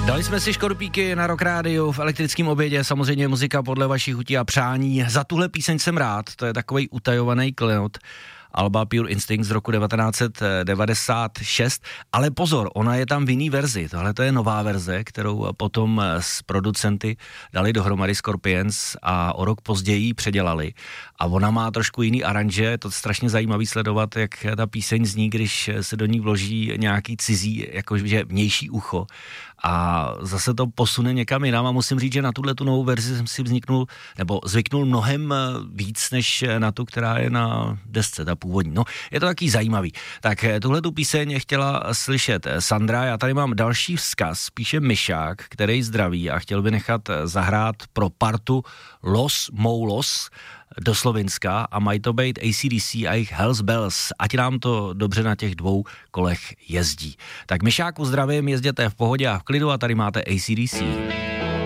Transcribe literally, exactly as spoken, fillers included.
Dali jsme si škorpíky na Rock Rádiu v elektrickém obědě, samozřejmě muzika podle vašich chutí a přání. Za tuhle píseň jsem rád, to je takovej utajovaný klenot alba Pure Instinct z roku devatenáct set devadesát šest, ale pozor, ona je tam v jiný verzi, tohle to je nová verze, kterou potom s producenty dali dohromady Scorpions a o rok později ji předělali a ona má trošku jiný aranže, je to strašně zajímavý sledovat, jak ta píseň zní, když se do ní vloží nějaký cizí, jakože vnější ucho a zase to posune někam jinam a musím říct, že na tuhle tu novou verzi jsem si vzniknul, nebo zvyknul mnohem víc, než na tu, která je na desce, ta původní. No, je to taky zajímavý. Tak tuhle tu píseň chtěla slyšet Sandra, já tady mám další vzkaz, píše Myšák, který zdraví a chtěl by nechat zahrát pro partu Los Moulos do Slovinska a mají to být A C D C a jejich Hells Bells, ať nám to dobře na těch dvou kolech jezdí. Tak Myšáku zdravím, jezděte v pohodě a v klidu a tady máte A C D C.